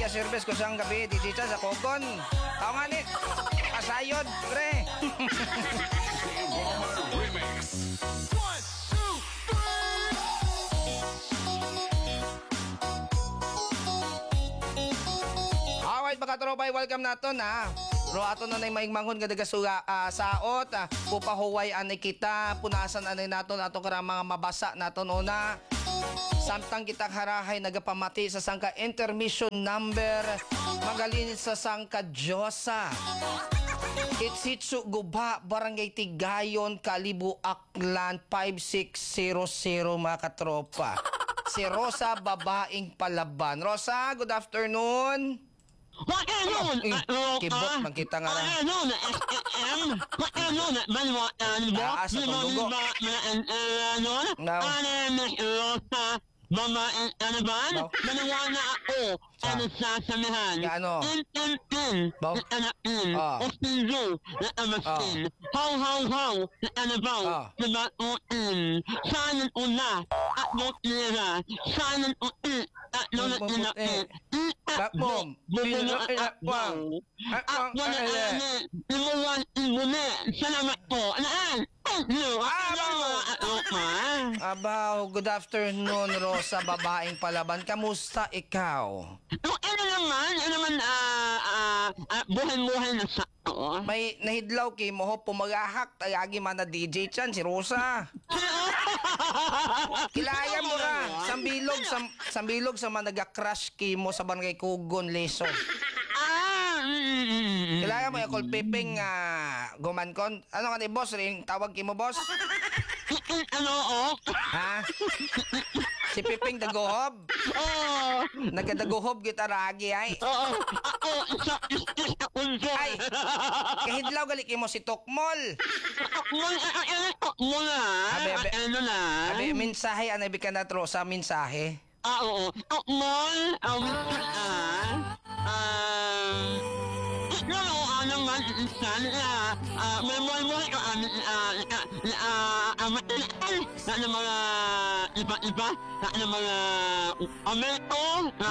service ko siyang gabi. DJ Chan sa Kogon. Tao nga ni. Kasayod, pre. Remix. Alright, mga tropay, welcome nato na. Ro ato na nay maingmangon nga dagasuga saot. Pupahuway anay kita, punasan anay naton ato karang mga mabasa naton una. Samtang kita harahay nagapamati sa sangka intermission number. Magaling sa sangka Diyosa. Itsitsu Guba, Barangay Tigayon, Kalibu, Aklan, 5600 mga katropa. Si Rosa, babaeng palaban. Rosa, good afternoon. Kibot, magkita nga lang. Taas na itong dugo. Mama, ano ba? Maniwala ako sa nasasamihan. Ano? Na anakin. Ostizo na amasin. Haw, na anabaw. Na batuin. Sanan una at butira. Sanan uti at nunat inakit. Bakmom, binunat inakbang. At wala alamit. Limuwan inguni. Salamat po. Anaan? Abaw, good afternoon, Rosa, babaeng palaban. Kamusta ikaw? Ano naman, buhay-buhay na sa May nahidlaw kay mo pumagahak tayagi man na DJ Chan si Rosa. Kilaya mo ra sambilog sa mga naga-crush kay mo sa barangay Kugon Leso. Kilaya mo yung piping gumankon. Ano nga ni boss ring tawag kay mo boss? Ano Ha? Si Piping dagohob? Oo. Nagadagohob kita ragi ay. Oo. Ako, isa Ay, kahidlaw gali mo si Tokmol. Mula. Abe, Ano na? Abe, mensahe, anabi ka na tro sa mensahe. Oo. Tokmol. Naman insan memorial ko na mga iba-iba na mga Ameriko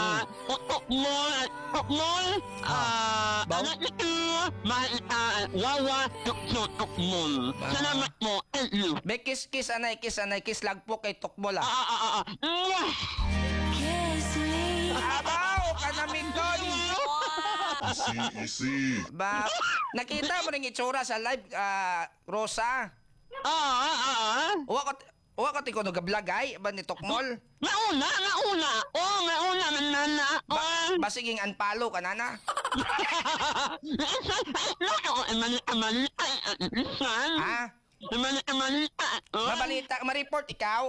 Tokmol anak ito wawa Tokmol. Salamat mo. Be, kiss anay, kiss lagpo kay Tokmol Abaw, kanamig doon. Easy. Ba, nakita mo rin itsura sa live, Rosa? Uwa ko tiko nag-vlog ay, ba ni Tokmol? Mauna. Manana. Basiging unfollow ka, nana? Ha? Mabalita, ma-report ikaw?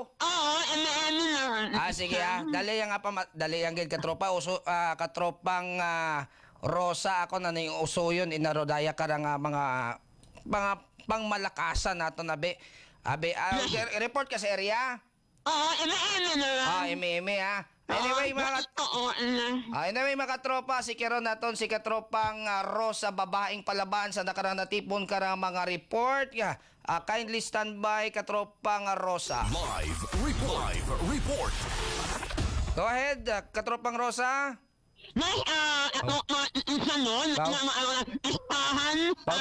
Sige dali yang gid katropa, katropang Rosa ako na ning usuyon inarodaya ka nga mga pangmalakasan nato na be. Report ka sa area? Eme ha. Anyway mga katropa, si Keron naton si katropang Rosa, babaeng palaban sa nakarang natipon karang mga report. Kindly stand by katropang Rosa. Live report. Go ahead, katropang Rosa. Nay, isa nun, istahan,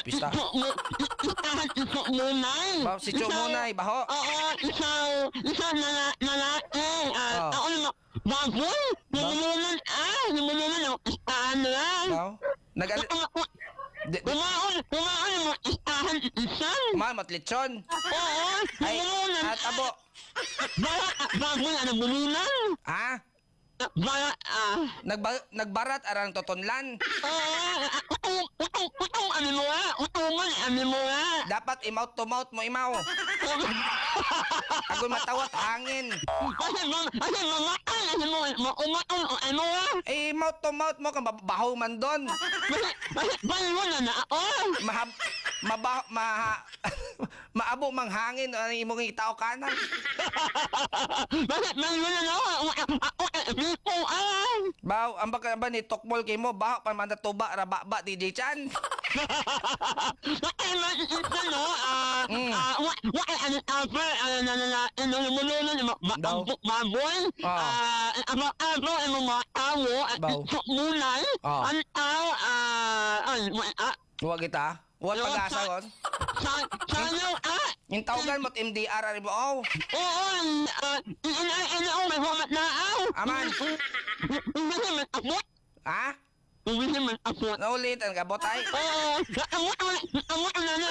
Munay. Si Munay, baho? Oo, isa lalaki, ako naman, baboy, namulunan ako, istahan lang. Kumaon mo, istahan, isan. Kumaon, matlitsyon. Oo, namulunan. At abo. Baboy, namulunan. Ha? Nagbarat arang totonlan. Ano mo nga? Dapat i-mouth to mouth mo imaw. Ako matawat hangin. Mouth to mouth mo kang babaho man doon. Maabo mang hangin ang imong itao kanan. Hindi ko alam. Baw, ang baka ba ni Tokmol kay mo, baho pa man natuba, rababa, DJ Chan. Bakit man isa no? Ano tapo? Ano lumulunan? Daw. Baboy? Ano mga tao? Baw. Sukmulan? Ah. Ang tao? Huwag kita. Huwag pag-asa kon. Sana Yung tawagan mo't MDR ari mo. Oh. Oo, may humat na aw. Aman. Hindi naman abot. Ha? Hindi naman abot. Naulitan ka, botay. Oo, amot na na.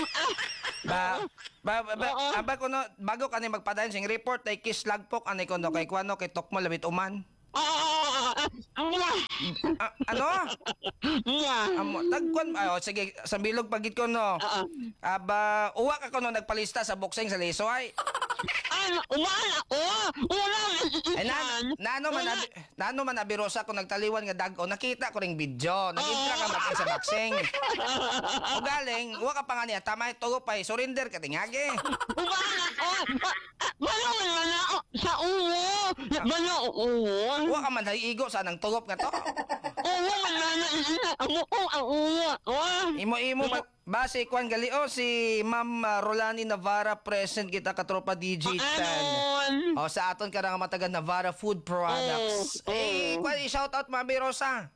Ba kuno bago ka ni magpadayon sing report ay kiss lagpok anay kuno kay kuano kay Tokmo labit uman. Ano? Tagkon sige sa bilog pagit ko no. Aba uwa ka kuno nagpalista sa boxing sa Lisoy. Umaan ako! Ay nano man nabirosa ko nagtaliwan nga dag-o nakita ko ring video. Nag-intra ka matin sa boxing. O galing, uwa ka pa nga niya tama tugo pa surrender ka tingage. Umaan ako! Balo man ako sa uwo! Balo uwo! Uwa ka man naiigo sa nang tugop nga to. Uwo man na ang uwo! Imo base kwan gali si Ma'am Rolani Navarra present kita katropa DJ Tan. O sa aton ka nga matagan Navarra Food Products. Kwan i-shout out Mami Rosa.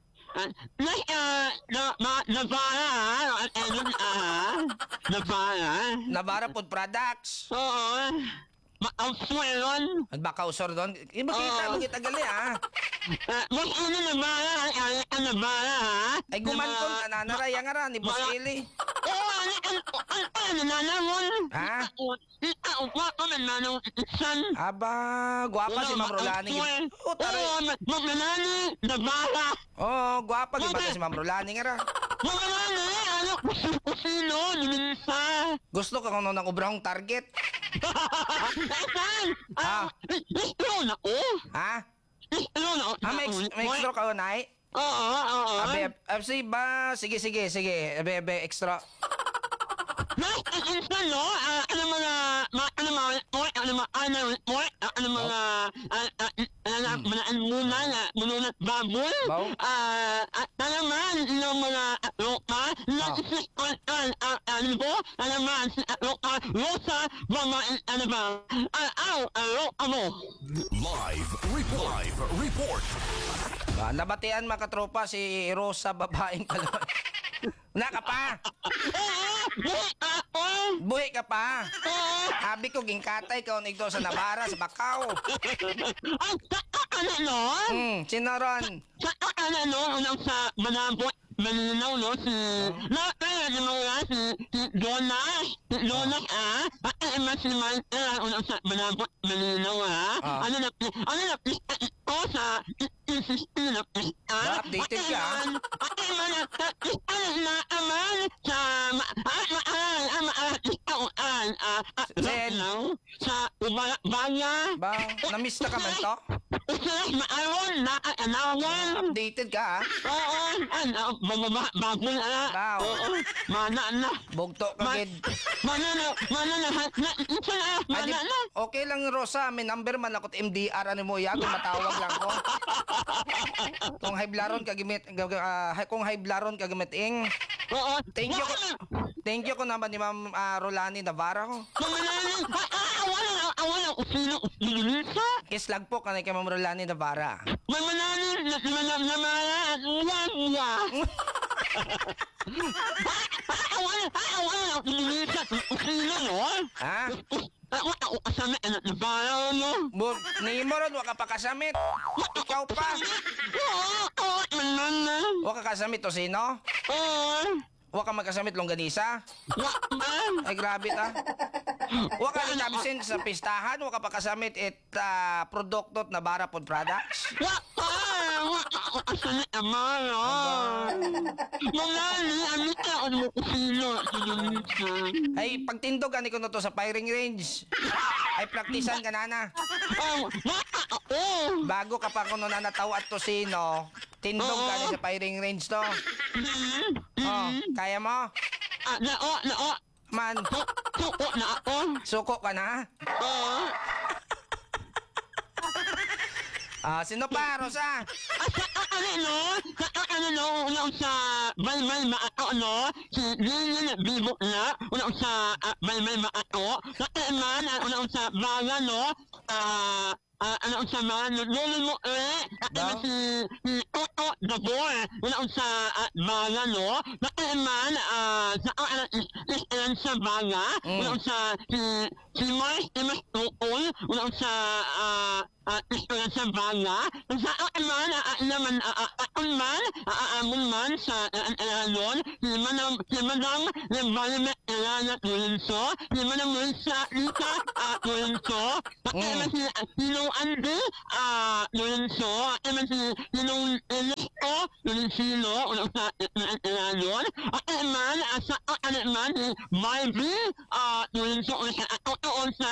Navarra Food Products. Oo. Ang swelon. At baka usor doon. Iba kita gali ha. Mas ano na ba? Ano ba? Ay gumanton nanaraya nga ra ni Boss Eli. Oo, ano nanamon? Ha? Upa ko na nanong isan. Aba, gwapa si Ma'am Rolani. Oh, taray. Magnanani, nabala. Oh, gwapa gibata si Ma'am Rolani nga ra. Magnanani, ano kusino, niminsa. Gusto ka kuno ng ubrahong target. Isan! Listro na ko. Ha? Listro na ko. May extra ka unay? Oo. Sige ba? Sige. Abe, extra. Minsan, no? Ano mga manunat baboy. Baw? Talaman, yung mga roka, ano po? Talaman, roka, rosa, mga, ano ba? Roka mo. Live report. Nabatian makatropa si Rosa babaeng kalaman. Naka pa! Buhi ka pa! Abi ko gingkatay ka unigdo sa Navarra sa Bacau. Ano, no? Sinoron? Ano, no? Unang sa manabot. Maninaw, no? Si Jonas. Unang sa manabot. Maninaw, ha? Ano na ito sa updated ka, sa Ubaya. Ba, na-miss na ka man to? Updated ka, ha? Oo, bago na. Baw. Oo, mana na. Bugto ka, gid. Mana na. Okay lang, Rosa. May number man ako MDR. Ano mo, kung matawag lang ko. Kung high blaron ka gamit ing. Oo. Thank you ko naman ni Ma'am Rolani Navarra ko. Wala ko sino usilisa. Kislag po kanay kay Ma'am Rolani Navarra. Mamananin namala at uwan. Wala ko usilisa. Usila, no? Ha? Wala ko kasama na nabala, no? Nimo ron, waka pa kasamit. Ikaw pa. Oo, manana. Waka kasamit to sino? Oo. Waka magkasamit longganisa. Wakman. Ay grabe ta. Waka absent sa pistahan, waka pa kasamit produktot na Navarra Food Products. Waka kasama amalo. Manani, amita ako mo kusino. Ay pagtindog ani ko no to sa firing range. Ay praktisan ka nana. Waka ako. Bago ka pa kuno na natawa at tosino, tindog ka ni sa firing range to. Oh, kaya mo? Nao. Man, Suko na ako. suko ka na? Oo. Sino pa, Rosa? Una sa Balbal Maato, si Lilin Bibok na, una sa Balbal Maato, naman, una sa Baga, sa mga nululun mo si Toto Dabor, una sa Baga, naman, sa ilan sa Baga, una sa si Mars Timas Tukol, una sa ilan sa Baga, sa naman, aamon man sa alalon, si Madam Levalmet Elana Tulinso, si Madam Lisa Lita Tulinso, si Sinong Andy Tulinso, si Sinong Elisto Tulinsino, unang sa alalon, man sa man si Barbie Tulinso, doon sa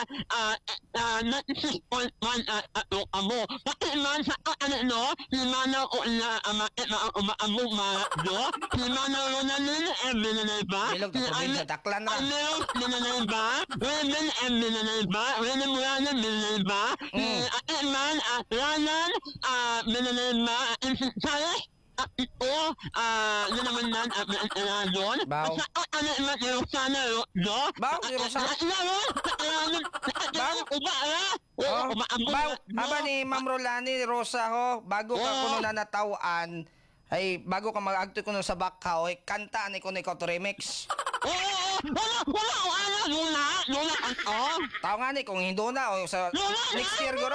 96.1 amo. Man sa si Manang umaamong mga si Manang Ronalyn Binanayba, Bilog na probinsya, Taklan ra. Amel Binanayba, Raymond Binanayba, Raymond Ranan Binanayba, si Man Ranan Binanayba, si Charles ito, yun naman nan, doon. Bao. Sa man yung sana, Bao, si Rosa. Haba ni Ma'am Rolani, Rosa ho, bago ka kuno na natawaan, ay bago ka mag-agto kuno sa Bakaw, ay kanta ni kuno ikaw to remix. Luna, Tao nga ni, kung hindi na, o sa next year guro.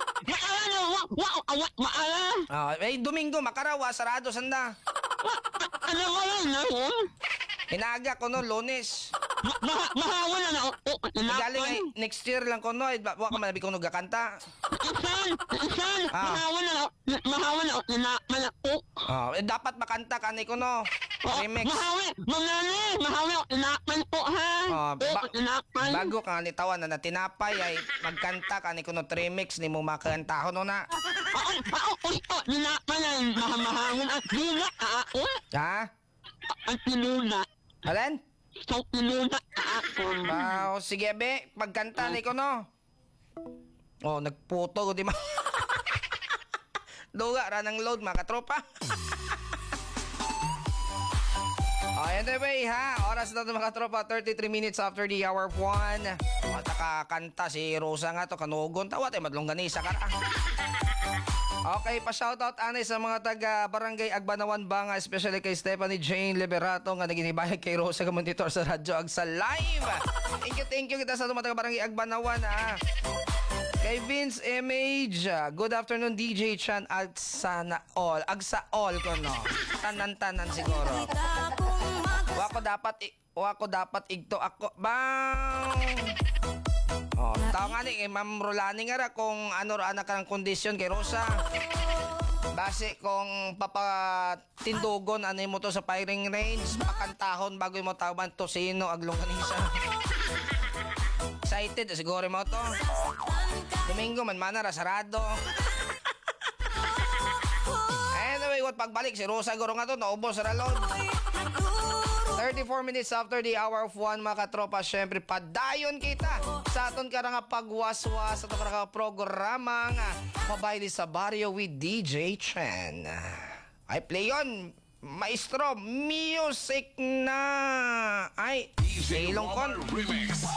Ay, Domingo, makarawa, sarado, sanda. Ano mo na yun? Inaga kuno, Lunes. Mahawa na Galing ay, next year lang kuno, ay waka manabi kuno gakanta. Isan, mahawa na malako. Dapat makanta ka ni kuno. Remix. Mahawi, inakman po ha. Inakman. Bago ka ni tawa na natinapay ay magkanta ka ni kuno remix ni mo makantahon no na. Inakman ay mahawin at luna ako. Ha? At luna. Alin? So, luna ako. Sige be, pagkanta ni kuno. Nagputo ko di ma. Duga ra ng load mga katropa. Anyway ha, oras na ito mga tropa, 33 minutes after the hour of 1. Nakakanta si Rosa nga to, kanugon, tawat ay madlong ganisa ka na. Okay, pa-shoutout anay sa mga taga Barangay Agbanawan Banga, especially kay Stephanie Jane Liberato nga naginibayag kay Rosa ka monitor sa radyo Agsa Live. Thank you kita sa mga taga Barangay Agbanawan ha. Kay Vince Image, good afternoon DJ Chan Agsa all ko no. Tanan-tanan siguro. Wako dapat igto ako. Bang! Tao nga ni, Ma'am Rolani nga ra kung ano ra na ka ng kondisyon kay Rosa. Base kung papatindugon ano mo to sa firing range, pakantahon bago mo tawaban to sino aglongganisa. Excited siguro mo to. Domingo man ra sarado. Anyway, pagbalik si Rosa guro nga to naubos ra load. 34 minutes after the hour of 1 mga katropa, syempre padayon kita sa aton karang pagwaswas sa aton karang programa nga Mabayli sa Barrio with DJ Chen. Ay play yon, maestro, music na. Ay, DJ silong kon. Robert Remix.